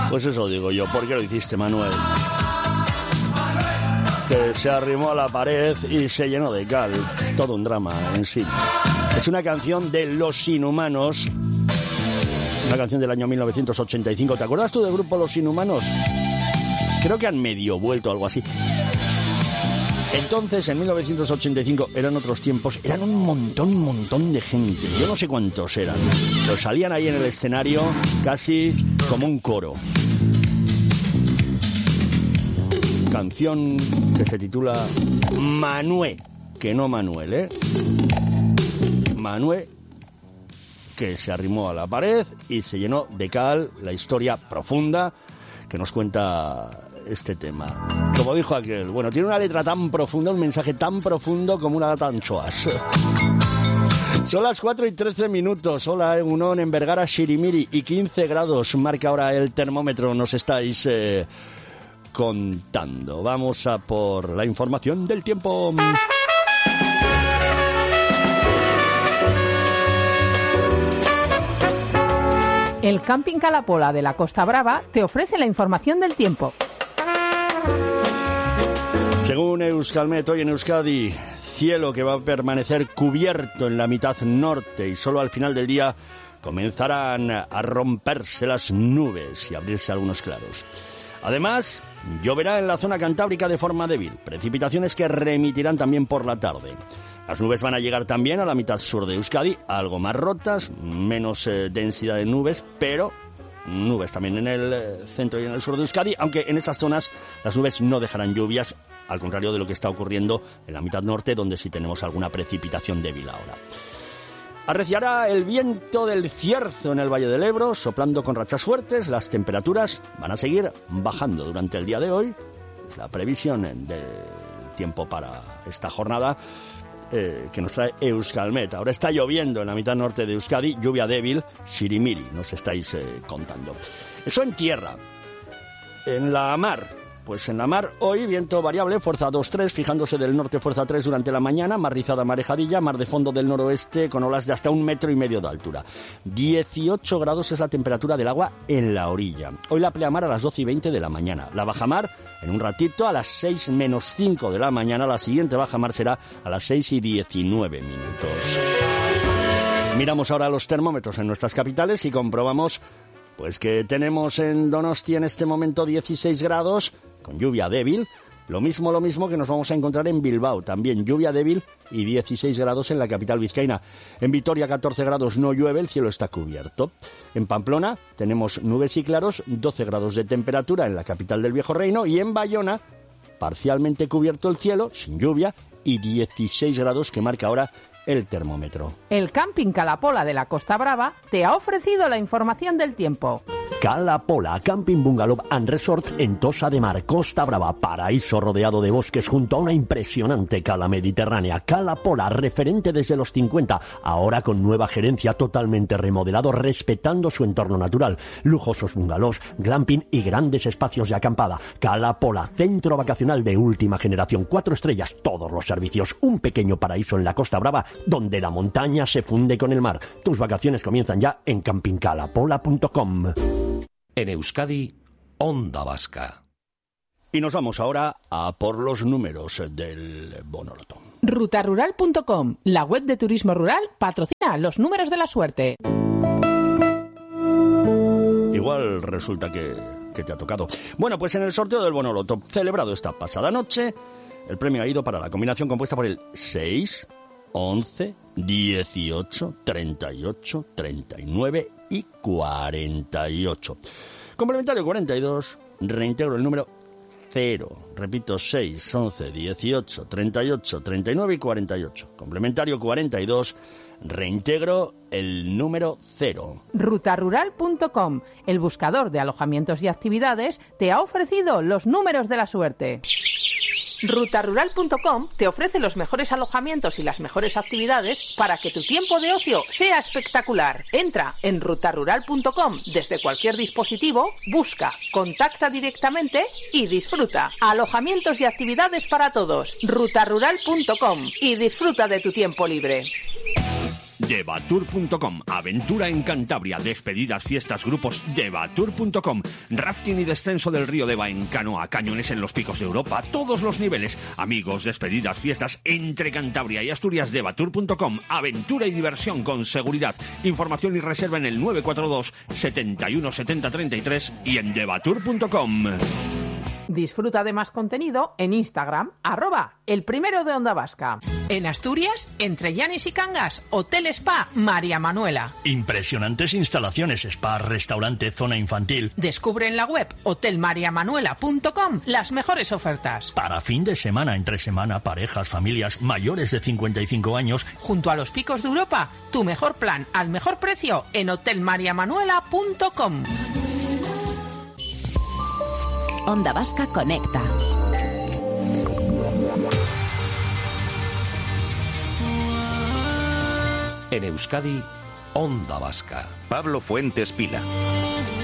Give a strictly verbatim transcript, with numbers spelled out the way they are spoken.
Pues eso digo yo, ¿por qué lo hiciste, Manuel? Que se arrimó a la pared y se llenó de cal. Todo un drama en sí. Es una canción de Los Inhumanos, una canción del año mil novecientos ochenta y cinco. ¿Te acuerdas tú del grupo Los Inhumanos? Creo que han medio vuelto, algo así. Entonces, en mil novecientos ochenta y cinco, eran otros tiempos, eran un montón, un montón de gente. Yo no sé cuántos eran. Pero salían ahí en el escenario casi como un coro. Canción que se titula Manué, que no Manuel, ¿eh? Manué, que se arrimó a la pared y se llenó de cal, la historia profunda que nos cuenta este tema. Como dijo aquel, bueno, tiene una letra tan profunda, un mensaje tan profundo como una lata de anchoas. Son las cuatro y trece minutos. Hola, Egunon, en Vergara, Xirimiri, y quince grados marca ahora el termómetro, nos estáis eh, contando. Vamos a por la información del tiempo. El Camping Calapola de la Costa Brava te ofrece la información del tiempo. Según Euskalmet, hoy en Euskadi, cielo que va a permanecer cubierto en la mitad norte y solo al final del día comenzarán a romperse las nubes y abrirse algunos claros. Además, lloverá en la zona cantábrica de forma débil, precipitaciones que remitirán también por la tarde. Las nubes van a llegar también a la mitad sur de Euskadi, algo más rotas, menos eh, densidad de nubes, pero nubes también en el eh, centro y en el sur de Euskadi, aunque en esas zonas las nubes no dejarán lluvias, al contrario de lo que está ocurriendo en la mitad norte, donde sí tenemos alguna precipitación débil ahora. Arreciará el viento del Cierzo en el Valle del Ebro, soplando con rachas fuertes. Las temperaturas van a seguir bajando durante el día de hoy. Es la previsión del tiempo para esta jornada eh, que nos trae Euskalmet. Ahora está lloviendo en la mitad norte de Euskadi, lluvia débil, Xirimiri, nos estáis eh, contando. Eso en tierra. En la mar. Pues en la mar, hoy viento variable, fuerza dos tres, fijándose del norte fuerza tres durante la mañana, mar rizada, marejadilla, mar de fondo del noroeste con olas de hasta un metro y medio de altura. dieciocho grados es la temperatura del agua en la orilla. Hoy la pleamar a las doce y veinte de la mañana. La bajamar en un ratito a las seis menos cinco de la mañana. La siguiente bajamar será a las seis y diecinueve minutos. Miramos ahora los termómetros en nuestras capitales y comprobamos pues que tenemos en Donostia en este momento dieciséis grados, con lluvia débil. Lo mismo, lo mismo que nos vamos a encontrar en Bilbao, también lluvia débil y dieciséis grados en la capital vizcaína. En Vitoria catorce grados, no llueve, el cielo está cubierto. En Pamplona tenemos nubes y claros, doce grados de temperatura en la capital del Viejo Reino, y en Bayona parcialmente cubierto el cielo, sin lluvia, y dieciséis grados que marca ahora el termómetro. El Camping Calapola de la Costa Brava te ha ofrecido la información del tiempo. Calapola, Camping Bungalow and Resort en Tossa de Mar, Costa Brava, paraíso rodeado de bosques junto a una impresionante cala mediterránea. Calapola, referente desde los cincuenta, ahora con nueva gerencia, totalmente remodelado, respetando su entorno natural. Lujosos bungalows, glamping y grandes espacios de acampada. Calapola, centro vacacional de última generación, cuatro estrellas, todos los servicios. Un pequeño paraíso en la Costa Brava, donde la montaña se funde con el mar. Tus vacaciones comienzan ya en camping calapola punto com. En Euskadi, Onda Vasca. Y nos vamos ahora a por los números del Bonoloto. ruta rural punto com, la web de turismo rural, patrocina los números de la suerte. Igual resulta que, que te ha tocado. Bueno, pues en el sorteo del Bonoloto, celebrado esta pasada noche, el premio ha ido para la combinación compuesta por el seis, once, dieciocho, treinta y ocho, treinta y nueve y cuarenta y ocho. Complementario cuarenta y dos, reintegro el número cero. Repito, seis, once, dieciocho, treinta y ocho, treinta y nueve y cuarenta y ocho. Complementario cuarenta y dos, reintegro el número cero. ruta rural punto com, el buscador de alojamientos y actividades, te ha ofrecido los números de la suerte. ruta rural punto com te ofrece los mejores alojamientos y las mejores actividades para que tu tiempo de ocio sea espectacular. Entra en ruta rural punto com desde cualquier dispositivo, busca, contacta directamente y disfruta. Alojamientos y actividades para todos. ruta rural punto com y disfruta de tu tiempo libre. Llevatour punto com, aventura en Cantabria, despedidas, fiestas, grupos. Llevatour punto com, rafting y descenso del río Deva en canoa, cañones en los picos de Europa, todos los niveles. Amigos, despedidas, fiestas entre Cantabria y Asturias. Llevatour punto com, aventura y diversión con seguridad. Información y reserva en el nueve cuatro dos, setenta y uno, setenta, treinta y tres y en llevatour punto com. Disfruta de más contenido en Instagram, arroba el primero de Onda Vasca. En Asturias, entre Llanes y Cangas, Hotel Spa María Manuela. Impresionantes instalaciones, spa, restaurante, zona infantil. Descubre en la web hotel maría manuela punto com las mejores ofertas. Para fin de semana, entre semana, parejas, familias mayores de cincuenta y cinco años. Junto a los picos de Europa, tu mejor plan al mejor precio en hotel maría manuela punto com. Onda Vasca Conecta. En Euskadi, Onda Vasca. Pablo Fuentes Pila.